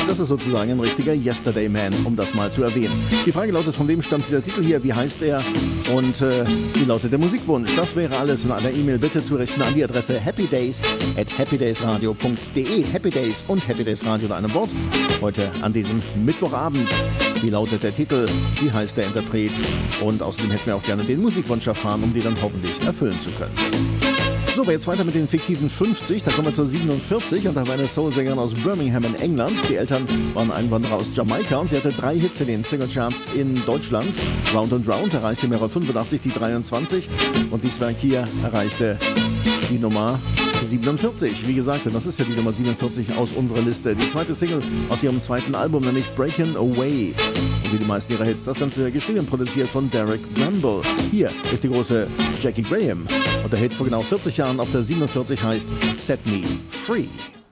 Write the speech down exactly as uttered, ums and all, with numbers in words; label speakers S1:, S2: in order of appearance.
S1: Das ist sozusagen ein richtiger Yesterday Man, um das mal zu erwähnen. Die Frage lautet, von wem stammt dieser Titel hier, wie heißt er und äh, wie lautet der Musikwunsch? Das wäre alles in einer E-Mail bitte zu richten an die Adresse happydays at happydaysradio punkt de. Happy Days und Happy Days Radio in einem Wort. Heute an diesem Mittwochabend. Wie lautet der Titel? Wie heißt der Interpret? Und außerdem hätten wir auch gerne den Musikwunsch erfahren, um die dann hoffentlich erfüllen zu können. So, aber jetzt weiter mit den fiktiven fünfzig. Da kommen wir zur siebenundvierzig und da war eine Soul-Sängerin aus Birmingham in England. Die Eltern waren Einwanderer aus Jamaika und sie hatte drei Hits in den Singlecharts in Deutschland. Round and Round erreichte im Jahre fünfundachtzig die dreiundzwanzig und dieses Werk hier erreichte die Nummer siebenundvierzig. Wie gesagt, das ist ja die Nummer siebenundvierzig aus unserer Liste. Die zweite Single aus ihrem zweiten Album, nämlich Breakin' Away. Und wie die meisten ihrer Hits, das Ganze geschrieben und produziert von Derek Bramble. Hier ist die große Jackie Graham. Und der Hit vor genau vierzig Jahren auf der siebenundvierzig heißt Set Me Free.